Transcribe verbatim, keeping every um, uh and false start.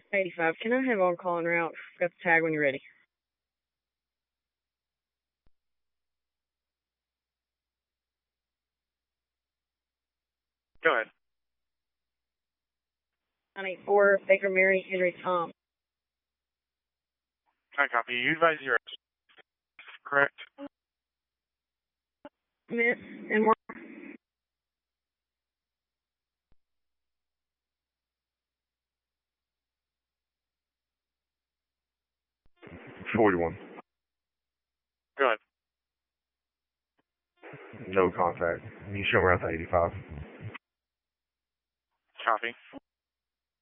eighty-five. Can I have on call en route? Got the tag when you're ready. Go ahead. nine eight four, Baker Mary, Henry Tom. I copy. You advise your correct? Miss, and more. forty-one. Go ahead. No contact. You show me around eighty-five. Copy.